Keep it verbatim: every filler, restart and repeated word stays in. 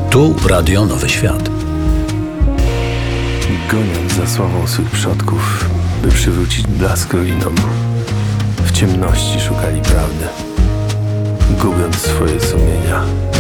Tu Radio Nowy Świat. Goniąc za sławą swych przodków, by przywrócić blask ruinom, w ciemności szukali prawdy, gubiąc swoje sumienia.